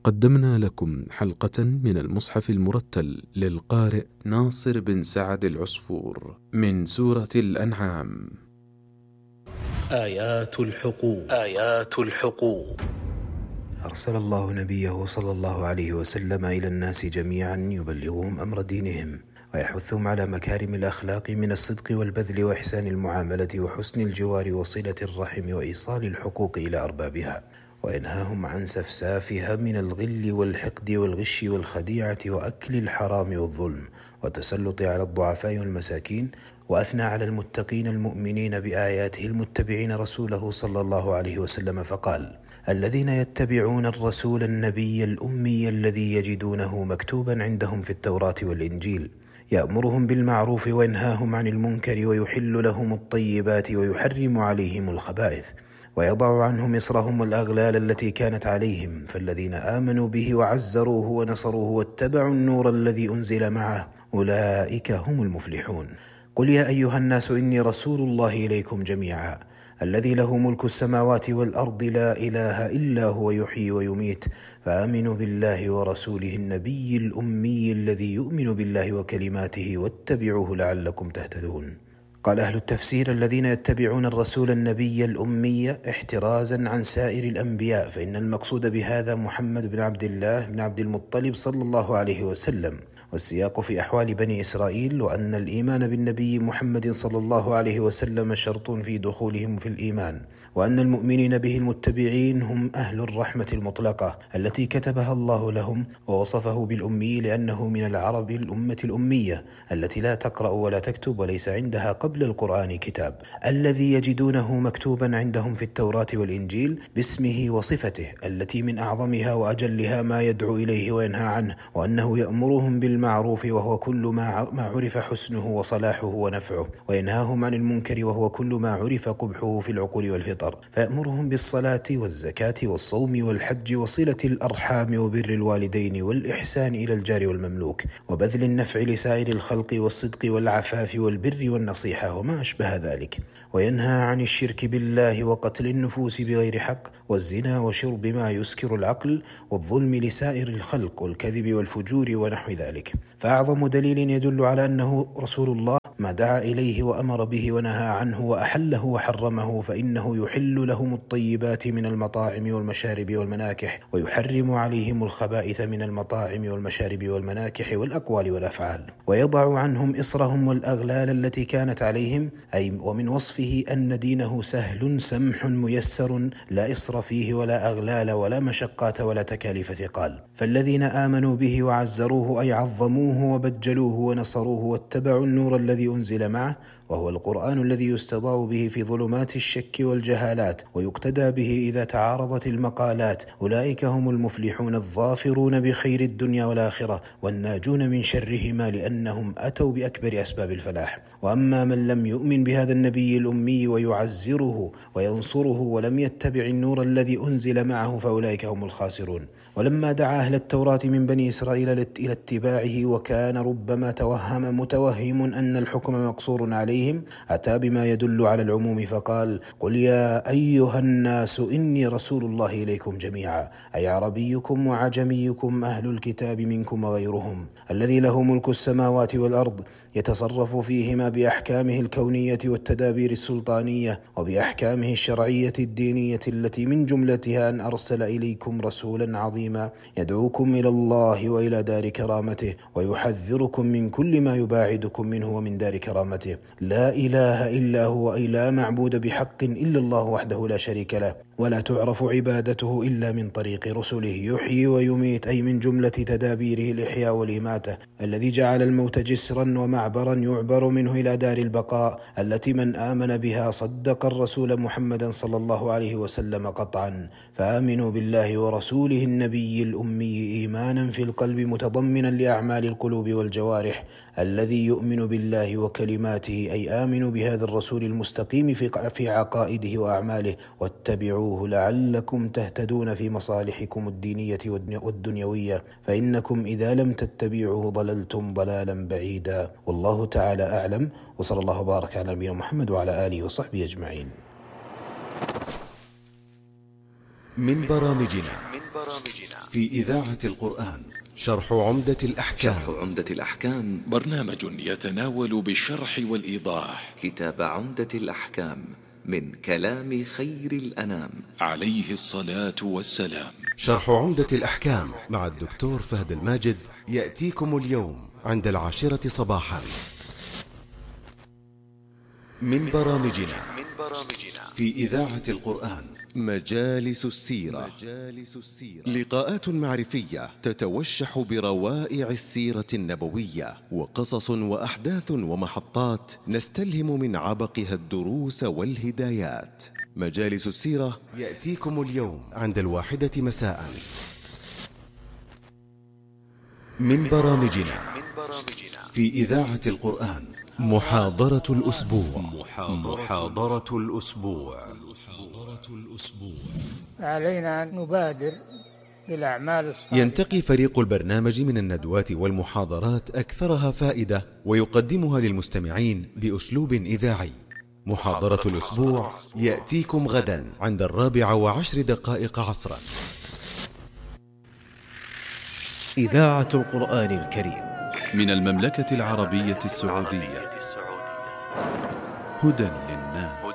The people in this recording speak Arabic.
قدمنا لكم حلقة من المصحف المرتل للقارئ ناصر بن سعد العصفور من سورة الأنعام. آيات الحقوق. أرسل الله نبيه صلى الله عليه وسلم إلى الناس جميعا يبلغهم أمر دينهم ويحثهم على مكارم الأخلاق من الصدق والبذل وإحسان المعاملة وحسن الجوار وصلة الرحم وإيصال الحقوق إلى أربابها، وينهاهم عن سفسافها من الغل والحقد والغش والخديعة وأكل الحرام والظلم والتسلط على الضعفاء والمساكين، وأثنى على المتقين المؤمنين بآياته المتبعين رسوله صلى الله عليه وسلم فقال: الذين يتبعون الرسول النبي الأمي الذي يجدونه مكتوبا عندهم في التوراة والإنجيل يأمرهم بالمعروف وينهاهم عن المنكر ويحل لهم الطيبات ويحرم عليهم الخبائث ويضع عنهم إصرهم والأغلال التي كانت عليهم، فالذين آمنوا به وعزروه ونصروه واتبعوا النور الذي أنزل معه أولئك هم المفلحون. قل يا أيها الناس إني رسول الله إليكم جميعا الذي له ملك السماوات والأرض لا إله إلا هو يحيي ويميت، فآمنوا بالله ورسوله النبي الأمي الذي يؤمن بالله وكلماته واتبعوه لعلكم تهتدون. قال أهل التفسير: الذين يتبعون الرسول النبي الأمي احترازا عن سائر الأنبياء، فإن المقصود بهذا محمد بن عبد الله بن عبد المطلب صلى الله عليه وسلم، والسياق في أحوال بني إسرائيل، وأن الإيمان بالنبي محمد صلى الله عليه وسلم شرط في دخولهم في الإيمان، وأن المؤمنين به المتبعين هم أهل الرحمة المطلقة التي كتبها الله لهم، ووصفه بالأمي لأنه من العرب الأمة الأمية التي لا تقرأ ولا تكتب وليس عندها قبل القرآن كتاب، الذي يجدونه مكتوبا عندهم في التوراة والإنجيل باسمه وصفته التي من أعظمها وأجلها ما يدعو إليه وينهى عنه، وأنه يأمرهم بالمعروف وهو كل ما عرف حسنه وصلاحه ونفعه، وينهاهم عن المنكر وهو كل ما عرف قبحه في العقول والفطر، فيأمرهم بالصلاة والزكاة والصوم والحج وصلة الأرحام وبر الوالدين والإحسان إلى الجار والمملوك وبذل النفع لسائر الخلق والصدق والعفاف والبر والنصيحة وما أشبه ذلك، وينهى عن الشرك بالله وقتل النفوس بغير حق والزنا وشرب ما يسكر العقل والظلم لسائر الخلق والكذب والفجور ونحو ذلك. فأعظم دليل يدل على أنه رسول الله ما دعا إليه وأمر به ونهى عنه وأحله وحرمه، فإنه يحل لهم الطيبات من المطاعم والمشارب والمناكح، ويحرم عليهم الخبائث من المطاعم والمشارب والمناكح والأقوال والأفعال، ويضع عنهم إصرهم والأغلال التي كانت عليهم، أي ومن وصفه أن دينه سهل سمح ميسر لا إصر فيه ولا أغلال ولا مشقات ولا تكاليف ثقال. فالذين آمنوا به وعزروه أي عظموه وبجلوه ونصروه واتبعوا النور الذي أنزل معه، وهو القرآن الذي يستضاء به في ظلمات الشك والجهالات ويقتدى به إذا تعارضت المقالات، أولئك هم المفلحون الظافرون بخير الدنيا والآخرة والناجون من شرهما، لأنهم أتوا بأكبر أسباب الفلاح. وأما من لم يؤمن بهذا النبي الأمي ويعزره وينصره ولم يتبع النور الذي أنزل معه فأولئك هم الخاسرون. ولما دعا أهل التوراة من بني إسرائيل إلى اتباعه، وكان ربما توهم متوهم أن الحكم مقصور عليهم، أتى بما يدل على العموم فقال: قل يا أيها الناس إني رسول الله إليكم جميعا، أي عربيكم وعجميكم أهل الكتاب منكم وغيرهم، الذي له ملك السماوات والأرض يتصرف فيهما بأحكامه الكونية والتدابير السلطانية وبأحكامه الشرعية الدينية، التي من جملتها أن أرسل إليكم رسولا عظيما يدعوكم إلى الله وإلى دار كرامته ويحذركم من كل ما يباعدكم منه ومن دار كرامته، لا إله إلا هو، أي لا معبود بحق إلا الله وحده لا شريك له، ولا تعرف عبادته إلا من طريق رسله، يحيي ويميت، أي من جملة تدابيره الإحياء والإماتة، الذي جعل الموت جسرا ومعبرا يعبر منه إلى دار البقاء، التي من آمن بها صدق الرسول محمدا صلى الله عليه وسلم قطعا. فآمنوا بالله ورسوله النبي الأمي إيمانا في القلب متضمنا لأعمال القلوب والجوارح، الذي يؤمن بالله وكلماته، أي آمنوا بهذا الرسول المستقيم في عقائده وأعماله، واتبعوه لعلكم تهتدون في مصالحكم الدينية والدنيوية، فإنكم إذا لم تتبعوه ضللتم ضلالا بعيدا. والله تعالى أعلم، وصلى الله وبارك على نبينا محمد وعلى آله وصحبه أجمعين. من برامجنا في إذاعة القرآن شرح عمدة الأحكام برنامج يتناول بالشرح والإيضاح كتاب عمدة الأحكام من كلام خير الأنام عليه الصلاة والسلام. شرح عمدة الأحكام مع الدكتور فهد الماجد يأتيكم اليوم عند 10 صباحا. من برامجنا في إذاعة القرآن مجالس السيرة، لقاءات معرفية تتوشح بروائع السيرة النبوية وقصص وأحداث ومحطات نستلهم من عبقها الدروس والهدايات. مجالس السيرة يأتيكم اليوم عند 1 مساء. من برامجنا في إذاعة القرآن محاضرة الأسبوع. علينا أن نبادر بالأعمال الصالحة. ينتقي فريق البرنامج من الندوات والمحاضرات أكثرها فائدة ويقدمها للمستمعين بأسلوب إذاعي. محاضرة الأسبوع يأتيكم غدا عند 4:10 عصرا. إذاعة القرآن الكريم من المملكة العربية السعودية، هدى للناس.